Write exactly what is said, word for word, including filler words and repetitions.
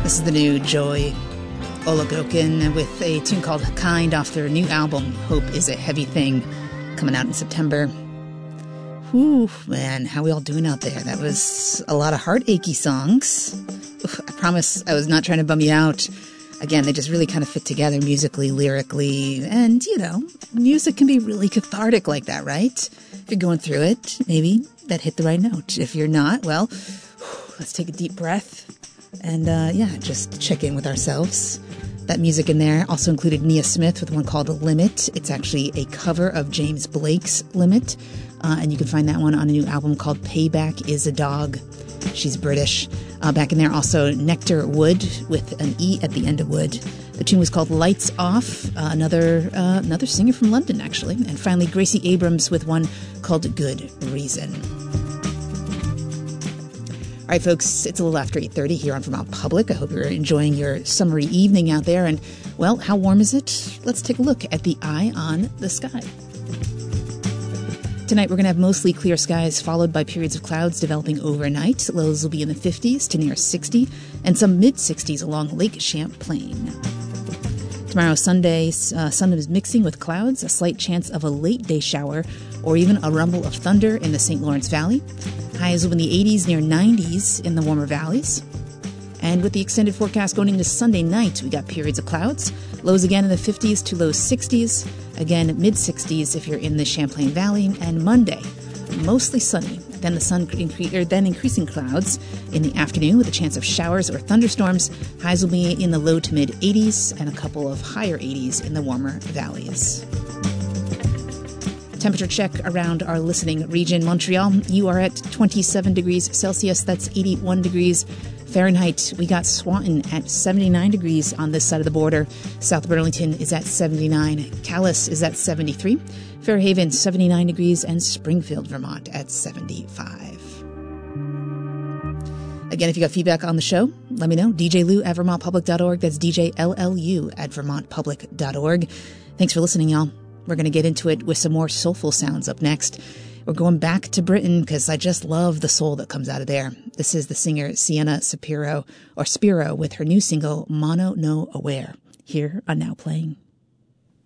This is the new Joy Olagokin with a tune called Kind off their new album, Hope is a Heavy Thing, coming out in September. Whew, man, how we all doing out there? That was a lot of heartachy songs. Oof, I promise I was not trying to bum you out. Again, they just really kind of fit together musically, lyrically, and, you know, music can be really cathartic like that, right? If you're going through it, maybe that hit the right note. If you're not, well, let's take a deep breath and, uh, yeah, just check in with ourselves. That music in there also included Nia Smith with one called Limit. It's actually a cover of James Blake's Limit, uh, and you can find that one on a new album called Payback is a Dog. She's British. Uh, back in there also Nectar Wood with an E at the end of Wood. The tune was called Lights Off, uh, another uh, another singer from London, actually. And finally, Gracie Abrams with one called Good Reason. All right, folks, it's a little after eight thirty here on Vermont Public. I hope you're enjoying your summery evening out there. And, well, how warm is it? Let's take a look at the eye on the sky. Tonight, we're going to have mostly clear skies, followed by periods of clouds developing overnight. Lows will be in the fifties to near sixty, and some mid-sixties along Lake Champlain. Tomorrow, Sunday, uh, sun is mixing with clouds, a slight chance of a late-day shower, or even a rumble of thunder in the Saint Lawrence Valley. Highs will be in the eighties, near nineties in the warmer valleys. And with the extended forecast going into Sunday night, we got periods of clouds. Lows again in the fifties to low sixties. Again, mid-sixties if you're in the Champlain Valley. And Monday, mostly sunny. Then the sun incre- or then increasing clouds in the afternoon with a chance of showers or thunderstorms. Highs will be in the low to mid-eighties and a couple of higher eighties in the warmer valleys. Temperature check around our listening region. Montreal, you are at twenty-seven degrees Celsius. That's eighty-one degrees Fahrenheit. We got Swanton at seventy-nine degrees on this side of the border. South Burlington is at seventy-nine. Calais is at seventy-three. Fairhaven, seventy-nine degrees. And Springfield, Vermont at seventy-five. Again, if you got feedback on the show, let me know. D J Lou at vermont public dot org. That's D J L L U at vermont public dot org. Thanks for listening, y'all. We're going to get into it with some more soulful sounds up next. We're going back to Britain because I just love the soul that comes out of there. This is the singer Sienna Spiro, or Spiro with her new single, Mono No Aware, here on Now Playing.